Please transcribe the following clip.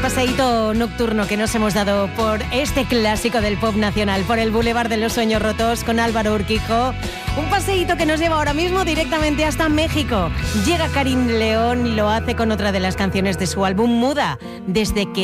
paseíto nocturno que nos hemos dado por este clásico del pop nacional, por el Boulevard de los Sueños Rotos con Álvaro Urquijo. Un paseíto que nos lleva ahora mismo directamente hasta México. Llega Karim León y lo hace con otra de las canciones de su álbum Muda, Desde que